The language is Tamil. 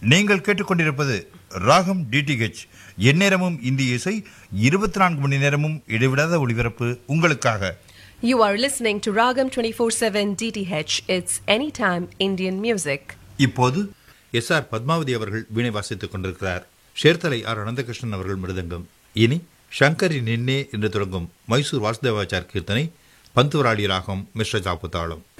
நீங்கள் கேட்டுக்கொண்டிருப்பது ராகம் டிடிஹெச். எந்நேரமும் இந்திய இசை, 24 மணி நேரமும் இடைவிடாத ஒளிபரப்பு உங்களுக்காக. You are listening to Ragam 24/7 DTH. It's anytime Indian music. இப்போது எஸ்.ஆர். பத்மாவதி அவர்கள் வீணை வாசித்துக் கொண்டிருக்கிறார். ஷேர்தலை ஆர். அனந்தகிருஷ்ணன் அவர்கள் மிருதங்கம். இனி ஷங்கரி நின்னே என்று தொடங்கும் மைசூர் வாசுதேவாச்சார் கீர்த்தனை, பந்துவராளி ராகம், மிஸ்ர ஜாப்பு தாளம்.